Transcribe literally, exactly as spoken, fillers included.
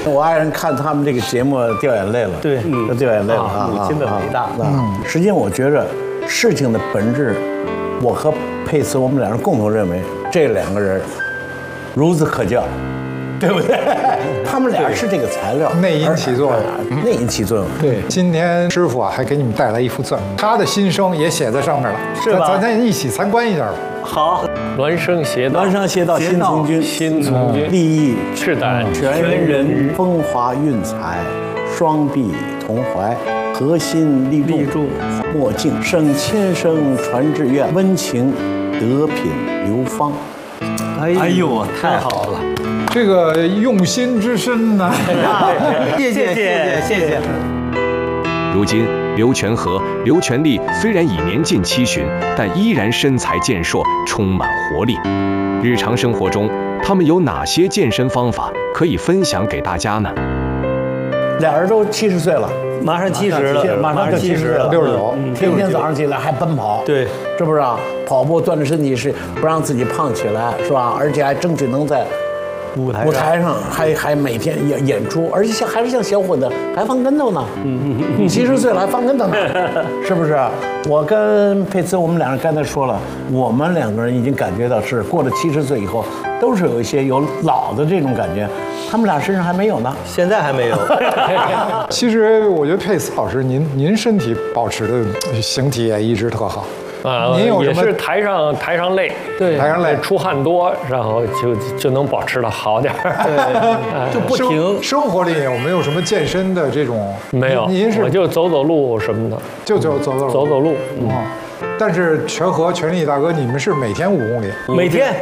我爱人看他们这个节目掉眼泪了， 对， 都掉眼泪了啊！ 母亲的伟大。 嗯，实际上我觉着事情的本质，我和佩斯我们两人共同认为，这两个人孺子可教。对不对？他们俩是这个材料， 内因起作用， 内因起作用。 对，今天师傅啊还给你们带来一幅字，他的心声也写在上面了， 是吧？ 咱咱一起参观一下吧。 好，孪生邪道， 孪生邪道新从军， 新从军， 立意赤胆全人，风华韵才，双臂同怀，核心立重，墨镜胜千声传志愿，温情德品流芳。 哎呦，太好了！ 这个用心之深呢， 谢谢谢谢谢谢。 如今，刘全和、刘全利虽然已年近七旬，但依然身材健硕，充满活力。日常生活中，他们有哪些健身方法可以分享给大家呢？ 俩人都七十岁了， 马上七十了， 马上就七十了， 六十九， 天天早上起来还奔跑， 对， 是不是啊？跑步锻炼身体是不让自己胖起来，是吧？而且还争取能在舞台舞台上还还每天演演出，而且像还是像小伙子还翻跟头呢，嗯嗯嗯，七十岁了还翻跟头呢，是不是？我跟佩慈我们两人刚才说了，我们两个人已经感觉到是过了七十岁以后，都是有一些有老的这种感觉，他们俩身上还没有呢， 现在还没有。 其实我觉得佩斯老师，您您身体保持的形体也一直特好。 啊， 您有什么也是台上台上累， 对， 台上累， 出汗多，然后就就能保持的好点儿。 对，就不停。 生活里有没有什么健身的这种？ 没有， 您是我就走走路什么的， 就就走走路走走路。 嗯，但是全和全力大哥，你们是每天五公里， 每天